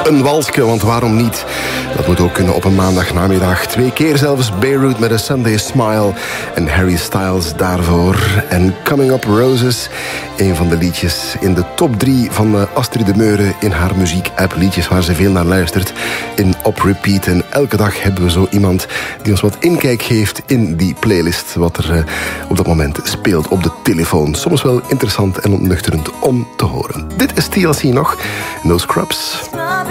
Een walsje, want waarom niet? Dat moet ook kunnen op een maandagnamiddag. 2 keer zelfs Beirut met een Sunday Smile. En Harry Styles daarvoor. En Coming Up Roses. Een van de liedjes in de top 3 van Astrid de Meuren in haar muziek-app. Liedjes waar ze veel naar luistert. In Op Repeat. En elke dag hebben we zo iemand die ons wat inkijk geeft in die playlist. Wat er op dat moment speelt op de telefoon. Soms wel interessant en ontnuchterend om te horen. Dit is TLC nog. No Scrubs.